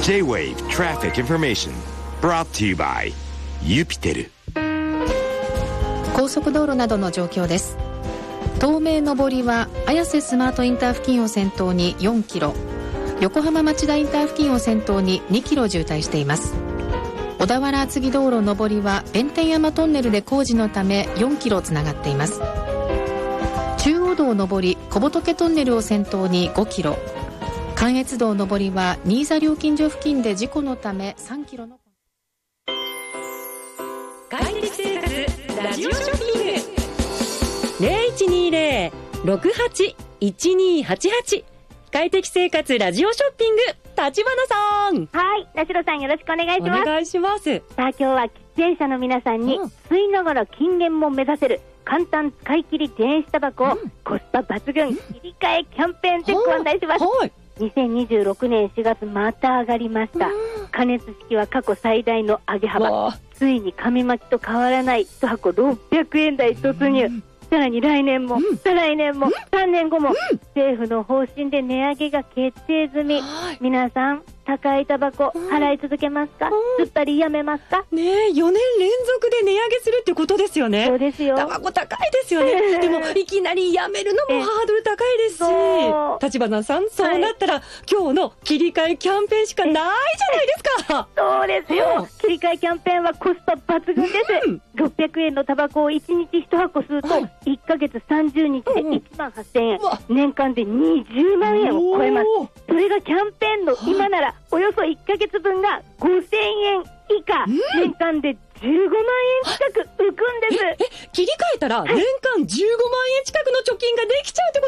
J-Wave Traffic Information brought to you by ユピテル。 高速道路などの状況です。東名上りは綾瀬スマートインター付近を先頭に4キロ、横浜町田インター付近を先頭に2キロ渋滞しています。小田原厚木道路上りは弁天山トンネルで工事のため4キロつながっています。中央道上り小仏トンネルを先頭に5キロ、関越道上りは新座料金所付近で事故のため3キロの。 快適生活ラジオショッピング 0120-68-1288 快適生活ラジオショッピング、立花さん。 はい、田代さんよろしくお願いします。 お願いします。 さあ今日は喫煙者の皆さんに、吸いながら禁煙も目指せる簡単使い切り電子タバコをコスパ抜群切り替えキャンペーンでご案内します。2026年4月また上がりました。加熱式は過去最大の上げ幅、ついに紙巻きと変わらない1箱600円台突入。さらに来年も、再来年も、3年後も、政府の方針で値上げが決定済み。皆さん高いタバコ払い続けますか？すっぱりやめますか？ ねえ、4年連続で値上げするってことですよね。 そうですよ。 タバコ高いですよね。でもいきなりやめるのもハードル高いですし、立花さん、そうなったら、今日の切り替えキャンペーンしかないじゃないですか。 そうですよ。切り替えキャンペーンはコスパ抜群です。600円のタバコを1日1箱吸うと、1ヶ月30日で1万8000円、年間で20万円を超えます。それがキャンペーンの今ならおよそ1ヶ月分が5000円以下、年間で15万円近く浮くんです。 切り替えたら年間15万円近くの貯金ができちゃうってこと